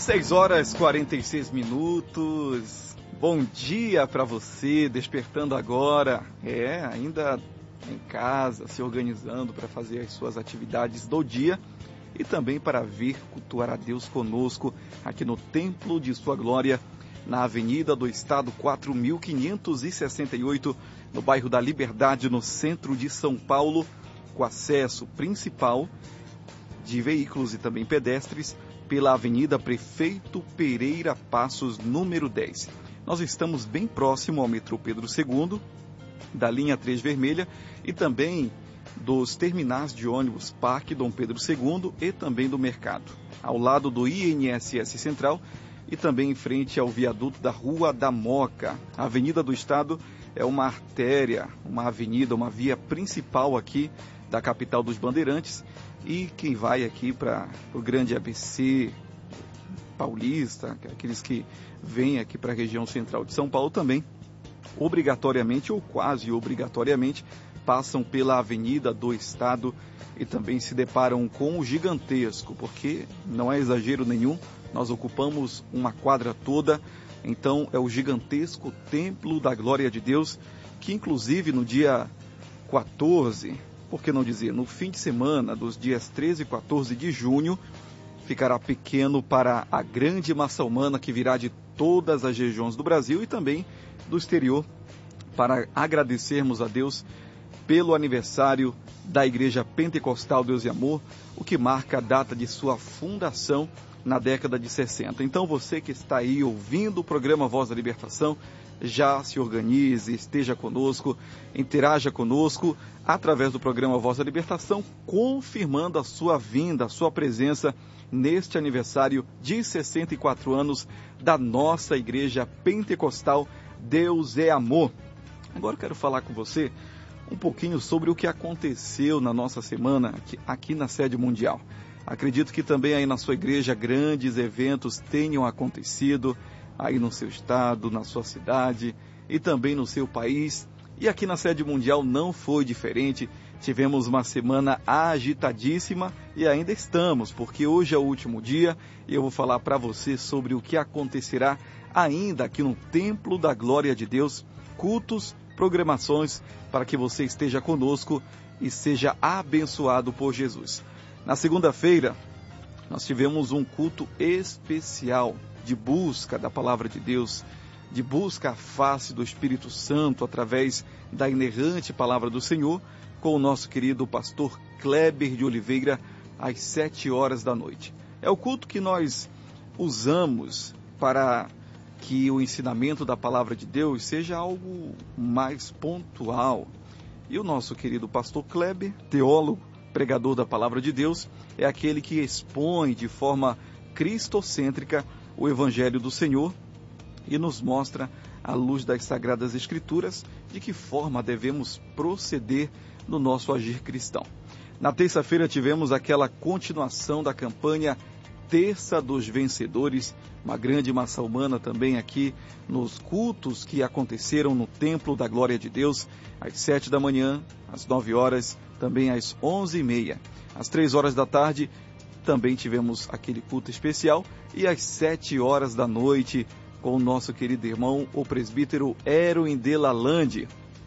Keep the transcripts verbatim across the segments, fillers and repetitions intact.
seis horas e quarenta e seis minutos. Bom dia para você, despertando agora. É, ainda em casa, se organizando para fazer as suas atividades do dia e também para vir cultuar a Deus conosco aqui no Templo de Sua Glória, na Avenida do Estado quatro mil quinhentos e sessenta e oito, no bairro da Liberdade, no centro de São Paulo, com acesso principal de veículos e também pedestres pela Avenida Prefeito Pereira Passos, número dez. Nós estamos bem próximo ao metrô Pedro segundo, da linha três vermelha e também dos terminais de ônibus Parque Dom Pedro segundo e também do mercado, ao lado do I N S S Central e também em frente ao viaduto da Rua da Moca. A Avenida do Estado é uma artéria, uma avenida, uma via principal aqui da capital dos Bandeirantes. E quem vai aqui para o grande A B C paulista, aqueles que vêm aqui para a região central de São Paulo também, obrigatoriamente ou quase obrigatoriamente, passam pela Avenida do Estado e também se deparam com o gigantesco, porque não é exagero nenhum, nós ocupamos uma quadra toda, então é o gigantesco Templo da Glória de Deus, que inclusive no dia quatorze, por que não dizer, no fim de semana dos dias treze e quatorze de junho, ficará pequeno para a grande massa humana que virá de todas as regiões do Brasil e também do exterior, para agradecermos a Deus pelo aniversário da Igreja Pentecostal Deus e Amor, o que marca a data de sua fundação na década de sessenta. Então você que está aí ouvindo o programa Voz da Libertação, já se organize, esteja conosco, interaja conosco através do programa Voz da Libertação, confirmando a sua vinda, a sua presença neste aniversário de sessenta e quatro anos da nossa Igreja Pentecostal Deus é Amor. Agora eu quero falar com você um pouquinho sobre o que aconteceu na nossa semana aqui, aqui na sede mundial. Acredito que também aí na sua igreja grandes eventos tenham acontecido, aí no seu estado, na sua cidade e também no seu país. E aqui na sede mundial não foi diferente. Tivemos uma semana agitadíssima e ainda estamos, porque hoje é o último dia e eu vou falar para você sobre o que acontecerá ainda aqui no Templo da Glória de Deus, cultos, programações, para que você esteja conosco e seja abençoado por Jesus. Na segunda-feira, nós tivemos um culto especial de busca da Palavra de Deus, de busca à face do Espírito Santo através da inerrante Palavra do Senhor, com o nosso querido pastor Kleber de Oliveira, às sete horas da noite. É o culto que nós usamos para que o ensinamento da Palavra de Deus seja algo mais pontual. E o nosso querido pastor Kleber, teólogo, pregador da Palavra de Deus, é aquele que expõe de forma cristocêntrica o Evangelho do Senhor e nos mostra, à luz das Sagradas Escrituras, de que forma devemos proceder no nosso agir cristão. Na terça-feira tivemos aquela continuação da campanha Terça dos Vencedores, uma grande massa humana também aqui nos cultos que aconteceram no Templo da Glória de Deus, às sete da manhã, às nove horas, também às onze e meia. Às três horas da tarde, também tivemos aquele culto especial e às sete horas da noite, com o nosso querido irmão, o presbítero Erwin de Lalande.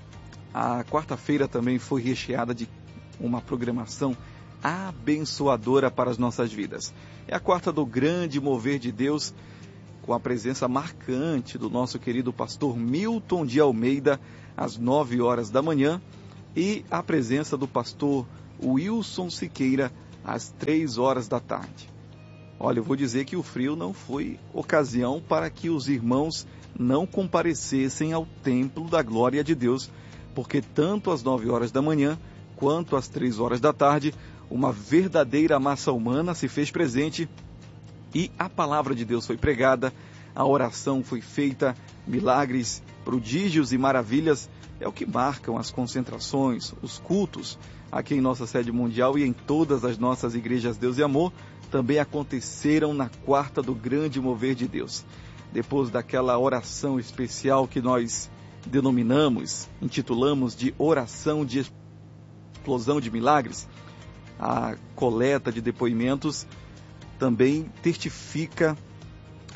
A quarta-feira também foi recheada de uma programação abençoadora para as nossas vidas. É a quarta do grande mover de Deus, com a presença marcante do nosso querido pastor Milton de Almeida, às nove horas da manhã, e a presença do pastor Wilson Siqueira, às três horas da tarde. Olha, eu vou dizer que o frio não foi ocasião para que os irmãos não comparecessem ao Templo da Glória de Deus, porque tanto às nove horas da manhã, quanto às três horas da tarde, uma verdadeira massa humana se fez presente e a palavra de Deus foi pregada, a oração foi feita, milagres, prodígios e maravilhas é o que marcam as concentrações, os cultos aqui em nossa sede mundial e em todas as nossas igrejas Deus e Amor, também aconteceram na quarta do grande mover de Deus. Depois daquela oração especial que nós denominamos, intitulamos de oração de explosão de milagres, a coleta de depoimentos também testifica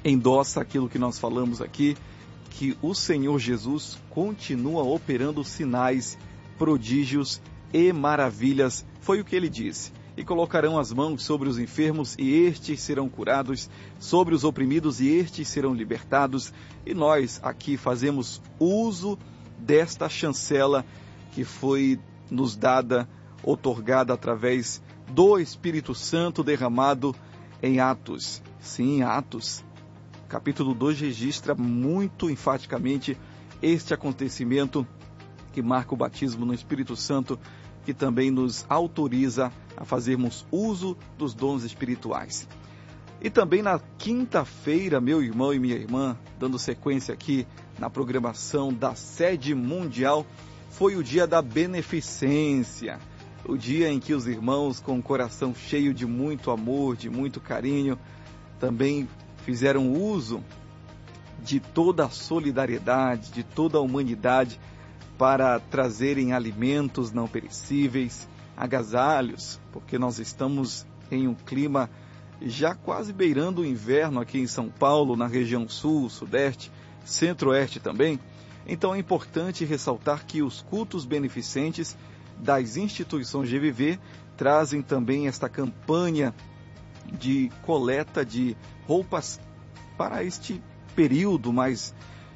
endossa aquilo que nós falamos aqui, que o Senhor Jesus continua operando sinais, prodígios e maravilhas. Foi o que ele disse. E colocarão as mãos sobre os enfermos, e estes serão curados, sobre os oprimidos, e estes serão libertados. E nós aqui fazemos uso desta chancela que foi nos dada, outorgada através do Espírito Santo derramado em Atos. Sim, Atos. Capítulo dois registra muito enfaticamente este acontecimento que marca o batismo no Espírito Santo, que também nos autoriza a fazermos uso dos dons espirituais. E também na quinta-feira, meu irmão e minha irmã, dando sequência aqui na programação da Sede Mundial, foi o dia da beneficência, o dia em que os irmãos, com o coração cheio de muito amor, de muito carinho, também fizeram uso de toda a solidariedade, de toda a humanidade, para trazerem alimentos não perecíveis, agasalhos, porque nós estamos em um clima já quase beirando o inverno aqui em São Paulo, na região sul, sudeste, centro-oeste também. Então é importante ressaltar que os cultos beneficentes das instituições G V V trazem também esta campanha de coleta de roupas para este período mais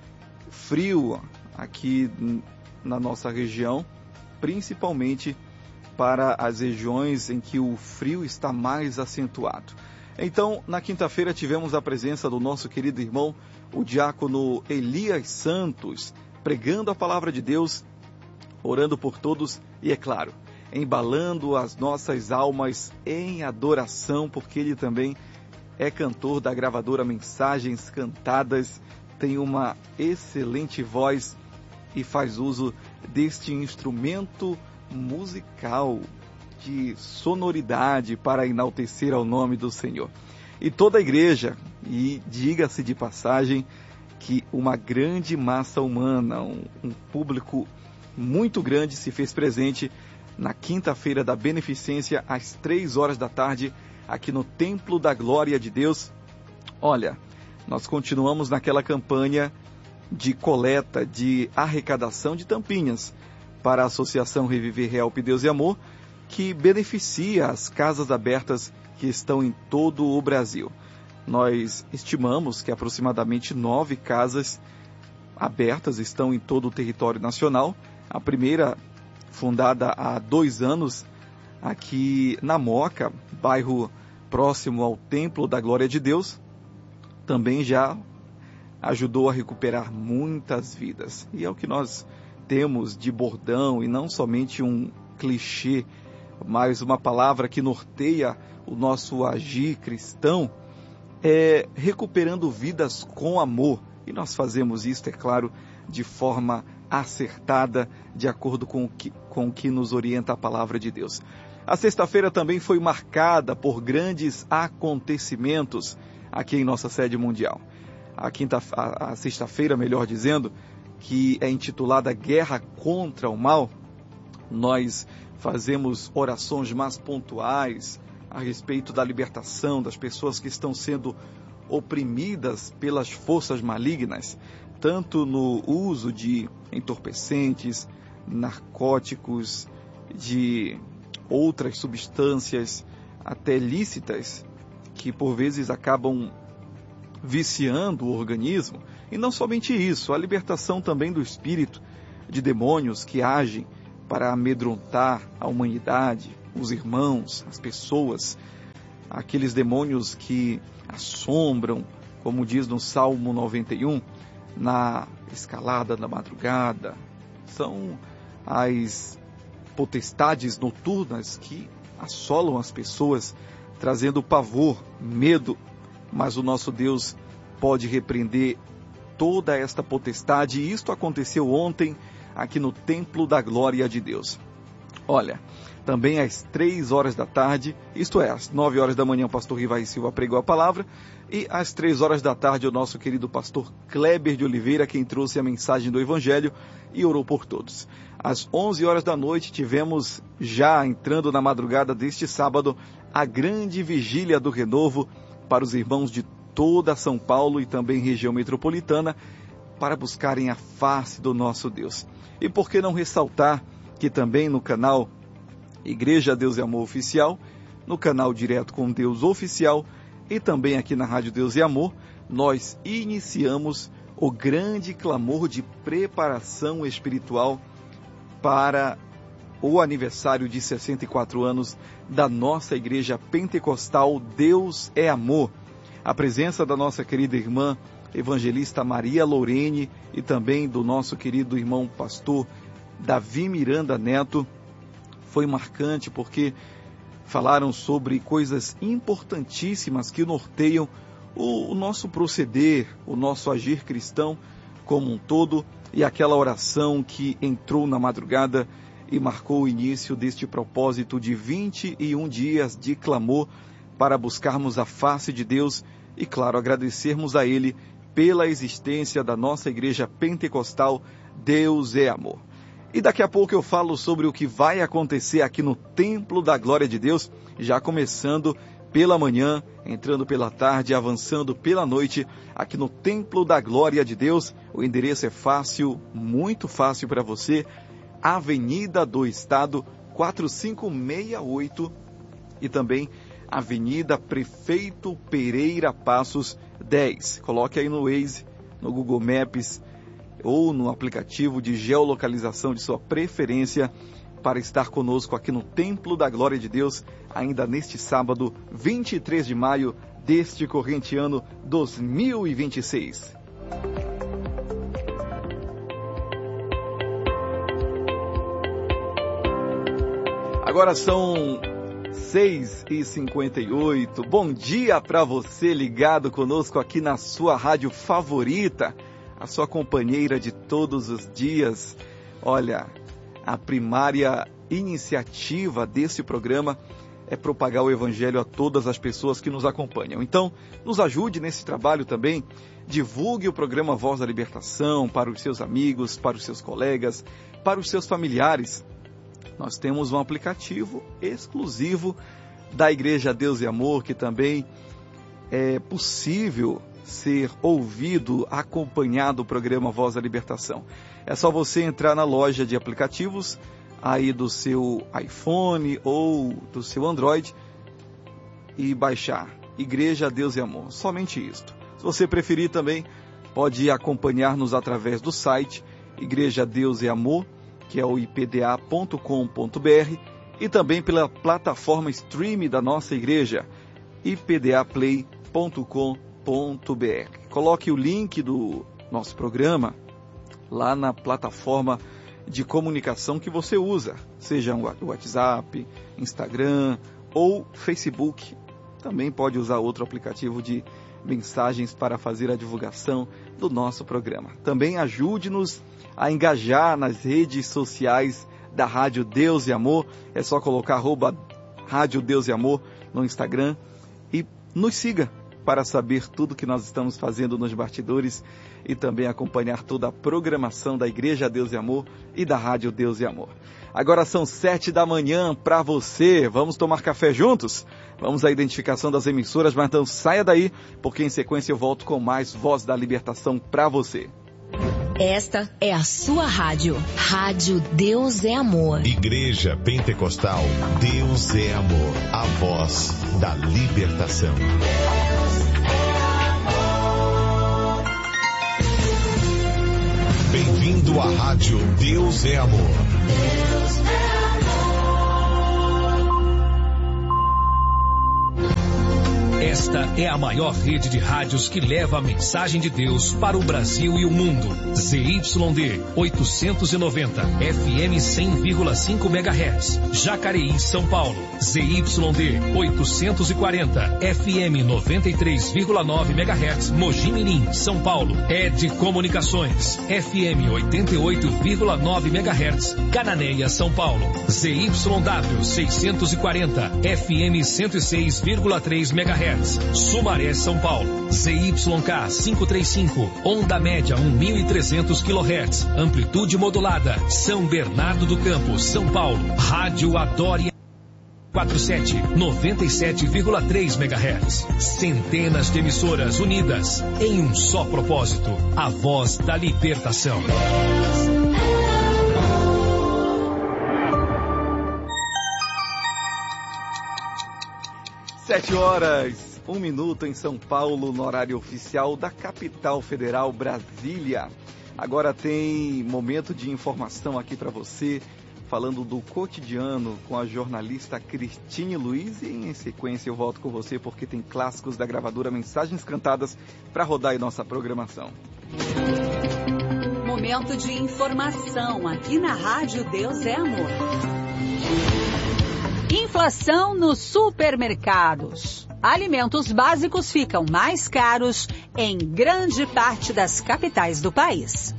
frio aqui na nossa região, principalmente para as regiões em que o frio está mais acentuado. Então, na quinta-feira tivemos a presença do nosso querido irmão, o diácono Elias Santos, pregando a palavra de Deus, orando por todos e, é claro, embalando as nossas almas em adoração, porque ele também é cantor da gravadora Mensagens Cantadas, tem uma excelente voz e faz uso deste instrumento musical de sonoridade para enaltecer ao nome do Senhor. E toda a igreja, e diga-se de passagem, que uma grande massa humana, um, um público muito grande se fez presente na quinta-feira da Beneficência, às três horas da tarde, aqui no Templo da Glória de Deus. Olha, nós continuamos naquela campanha de coleta, de arrecadação de tampinhas para a Associação Reviver Help Deus e Amor, que beneficia as casas abertas que estão em todo o Brasil. Nós estimamos que aproximadamente nove casas abertas estão em todo o território nacional. A primeira, fundada há dois anos, aqui na Moca, bairro próximo ao Templo da Glória de Deus, também já ajudou a recuperar muitas vidas. E é o que nós temos de bordão, e não somente um clichê, mas uma palavra que norteia o nosso agir cristão, é recuperando vidas com amor. E nós fazemos isso, é claro, de forma acertada, de acordo com o que, com o que nos orienta a palavra de Deus. A sexta-feira também foi marcada por grandes acontecimentos aqui em nossa sede mundial. A, quinta, a, a sexta-feira, melhor dizendo, que é intitulada Guerra contra o Mal, nós fazemos orações mais pontuais a respeito da libertação das pessoas que estão sendo oprimidas pelas forças malignas, tanto no uso de entorpecentes, narcóticos, de outras substâncias até lícitas, que por vezes acabam viciando o organismo. E não somente isso, a libertação também do espírito, de demônios que agem para amedrontar a humanidade, os irmãos, as pessoas, aqueles demônios que assombram, como diz no Salmo noventa e um, na escalada da madrugada. São as potestades noturnas que assolam as pessoas, trazendo pavor, medo, mas o nosso Deus pode repreender toda esta potestade, e isto aconteceu ontem aqui no Templo da Glória de Deus. Olha, também às três horas da tarde, isto é, às nove horas da manhã, o pastor Rivaí Silva pregou a palavra, e às três horas da tarde, o nosso querido pastor Kleber de Oliveira, quem trouxe a mensagem do Evangelho e orou por todos. Às onze horas da noite, tivemos, já entrando na madrugada deste sábado, a grande vigília do renovo para os irmãos de toda São Paulo e também região metropolitana para buscarem a face do nosso Deus. E por que não ressaltar que também no canal Igreja Deus e Amor Oficial, no canal Direto com Deus Oficial e também aqui na Rádio Deus e Amor, nós iniciamos o grande clamor de preparação espiritual para o aniversário de sessenta e quatro anos da nossa Igreja Pentecostal Deus é Amor. A presença da nossa querida irmã evangelista Maria Lorene e também do nosso querido irmão pastor Davi Miranda Neto foi marcante porque falaram sobre coisas importantíssimas que norteiam o, o nosso proceder, o nosso agir cristão como um todo, e aquela oração que entrou na madrugada e marcou o início deste propósito de vinte e um dias de clamor para buscarmos a face de Deus e, claro, agradecermos a Ele pela existência da nossa Igreja Pentecostal Deus é Amor. E daqui a pouco eu falo sobre o que vai acontecer aqui no Templo da Glória de Deus, já começando pela manhã, entrando pela tarde, avançando pela noite, aqui no Templo da Glória de Deus. O endereço é fácil, muito fácil para você, Avenida do Estado quatrocentos e sessenta e oito e também Avenida Prefeito Pereira Passos dez. Coloque aí no Waze, no Google Maps ou no aplicativo de geolocalização de sua preferência para estar conosco aqui no Templo da Glória de Deus, ainda neste sábado, vinte e três de maio deste corrente ano dois mil e vinte e seis. Agora são seis e cinquenta e oito. Bom dia para você ligado conosco aqui na sua rádio favorita, a sua companheira de todos os dias. Olha, a primária iniciativa desse programa é propagar o Evangelho a todas as pessoas que nos acompanham. Então, nos ajude nesse trabalho também. Divulgue o programa Voz da Libertação para os seus amigos, para os seus colegas, para os seus familiares. Nós temos um aplicativo exclusivo da Igreja Deus e Amor, que também é possível ser ouvido, acompanhado o programa Voz da Libertação. É só você entrar na loja de aplicativos aí do seu iPhone ou do seu Android e baixar Igreja Deus e Amor, somente isto. Se você preferir também, pode acompanhar-nos através do site Igreja Deus e Amor, que é o i p d a ponto com ponto b r, e também pela plataforma stream da nossa igreja, i p d a play ponto com ponto b r. Coloque o link do nosso programa lá na plataforma de comunicação que você usa, seja o WhatsApp, Instagram ou Facebook. Também pode usar outro aplicativo de mensagens para fazer a divulgação do nosso programa. Também ajude-nos a engajar nas redes sociais da Rádio Deus e Amor. É só colocar arroba Rádio Deus e Amor no Instagram e nos siga para saber tudo que nós estamos fazendo nos bastidores e também acompanhar toda a programação da Igreja Deus e Amor e da Rádio Deus e Amor. Agora são sete da manhã para você. Vamos tomar café juntos? Vamos à identificação das emissoras, mas não saia daí, porque em sequência eu volto com mais Voz da Libertação para você. Esta é a sua rádio. Rádio Deus é Amor. Igreja Pentecostal Deus é Amor. A voz da libertação. Bem-vindo à Rádio Deus é Amor. Deus é amor. Esta é a maior rede de rádios que leva a mensagem de Deus para o Brasil e o mundo. Z Y D oitocentos e noventa, F M cem vírgula cinco megahertz, Jacareí, São Paulo. Z Y D oitocentos e quarenta, F M noventa e três vírgula nove megahertz, Mogi Mirim, São Paulo. Ed Comunicações, F M oitenta e oito vírgula nove megahertz, Cananéia, São Paulo. Z Y W seiscentos e quarenta, F M cento e seis vírgula três megahertz, Sumaré, São Paulo. Z Y K quinhentos e trinta e cinco, onda média mil e trezentos quilohertz, amplitude modulada, São Bernardo do Campo, São Paulo. Rádio Adore quatro sete, noventa e sete vírgula três megahertz. Centenas de emissoras unidas em um só propósito. A voz da libertação. Sete horas, um minuto em São Paulo, no horário oficial da capital federal, Brasília. Agora tem momento de informação aqui para você, falando do cotidiano com a jornalista Cristine Luiz. E em sequência eu volto com você porque tem clássicos da gravadora Mensagens Cantadas para rodar em nossa programação. Momento de informação aqui na Rádio Deus é Amor. Inflação nos supermercados. Alimentos básicos ficam mais caros em grande parte das capitais do país.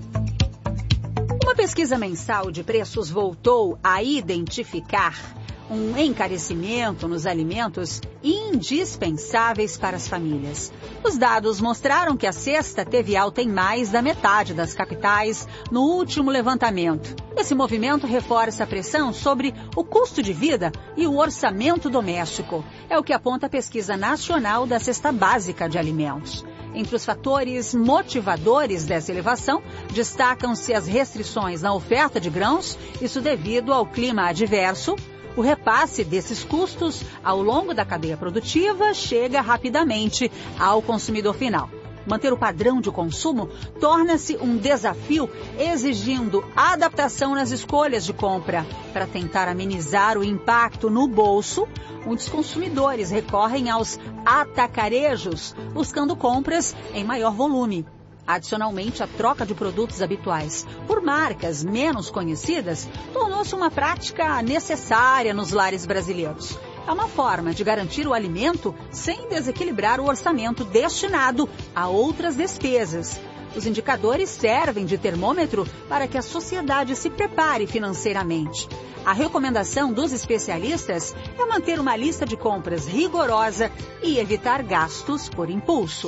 Uma pesquisa mensal de preços voltou a identificar um encarecimento nos alimentos indispensáveis para as famílias. Os dados mostraram que a cesta teve alta em mais da metade das capitais no último levantamento. Esse movimento reforça a pressão sobre o custo de vida e o orçamento doméstico. É o que aponta a Pesquisa Nacional da Cesta Básica de Alimentos. Entre os fatores motivadores dessa elevação, destacam-se as restrições na oferta de grãos, isso devido ao clima adverso. O repasse desses custos ao longo da cadeia produtiva chega rapidamente ao consumidor final. Manter o padrão de consumo torna-se um desafio, exigindo adaptação nas escolhas de compra. Para tentar amenizar o impacto no bolso, muitos consumidores recorrem aos atacarejos, buscando compras em maior volume. Adicionalmente, a troca de produtos habituais por marcas menos conhecidas tornou-se uma prática necessária nos lares brasileiros. É uma forma de garantir o alimento sem desequilibrar o orçamento destinado a outras despesas. Os indicadores servem de termômetro para que a sociedade se prepare financeiramente. A recomendação dos especialistas é manter uma lista de compras rigorosa e evitar gastos por impulso.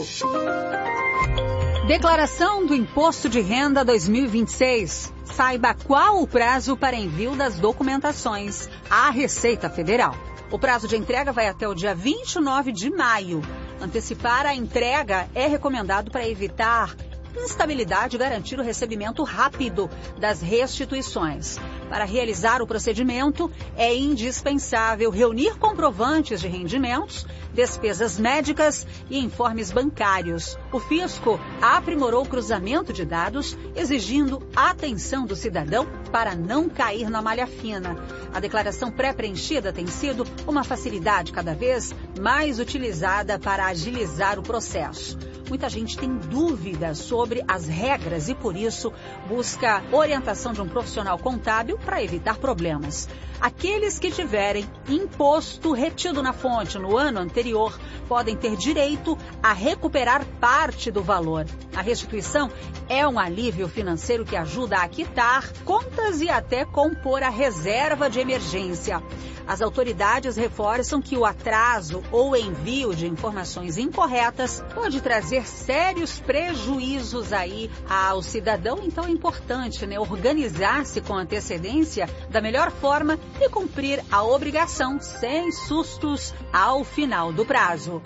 Declaração do Imposto de Renda dois mil e vinte e seis. Saiba qual o prazo para envio das documentações à Receita Federal. O prazo de entrega vai até o dia vinte e nove de maio. Antecipar a entrega é recomendado para evitar instabilidade e garantir o recebimento rápido das restituições. Para realizar o procedimento, é indispensável reunir comprovantes de rendimentos, despesas médicas e informes bancários. O fisco aprimorou o cruzamento de dados, exigindo atenção do cidadão para não cair na malha fina. A declaração pré-preenchida tem sido uma facilidade cada vez mais utilizada para agilizar o processo. Muita gente tem dúvidas sobre as regras e, por isso, busca orientação de um profissional contábil para evitar problemas. Aqueles que tiverem imposto retido na fonte no ano anterior podem ter direito a recuperar parte do valor. A restituição é um alívio financeiro que ajuda a quitar contas e até compor a reserva de emergência. As autoridades reforçam que o atraso ou envio de informações incorretas pode trazer sérios prejuízos aí ao cidadão. Então é importante, né, organizar-se com antecedência da melhor forma e cumprir a obrigação sem sustos ao final do prazo.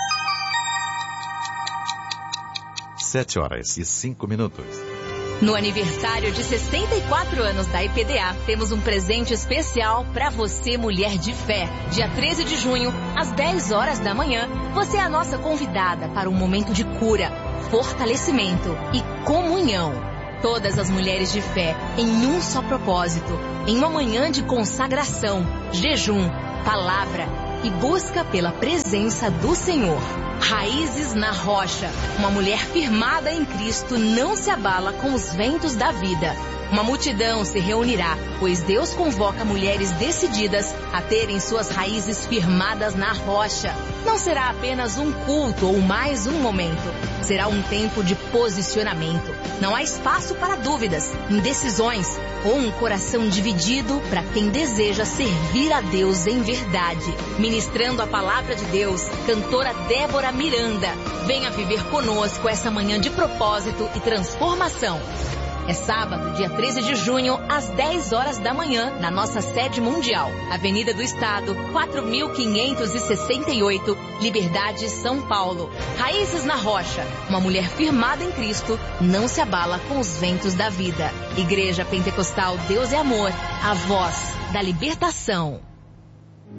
Sete horas e cinco minutos. No aniversário de sessenta e quatro anos da I P D A, temos um presente especial para você, mulher de fé. Dia treze de junho, às dez horas da manhã, você é a nossa convidada para um momento de cura, fortalecimento e comunhão. Todas as mulheres de fé em um só propósito, em uma manhã de consagração, jejum, palavra e busca pela presença do Senhor. Raízes na rocha. Uma mulher firmada em Cristo não se abala com os ventos da vida. Uma multidão se reunirá, pois Deus convoca mulheres decididas a terem suas raízes firmadas na rocha. Não será apenas um culto ou mais um momento. Será um tempo de posicionamento. Não há espaço para dúvidas, indecisões ou um coração dividido para quem deseja servir a Deus em verdade. Ministrando a palavra de Deus, cantora Débora Miranda. Venha viver conosco essa manhã de propósito e transformação. É sábado, dia treze de junho, às dez horas da manhã, na nossa sede mundial. Avenida do Estado, quatro mil quinhentos e sessenta e oito, Liberdade, São Paulo. Raízes na Rocha. Uma mulher firmada em Cristo não se abala com os ventos da vida. Igreja Pentecostal Deus é Amor, a voz da libertação.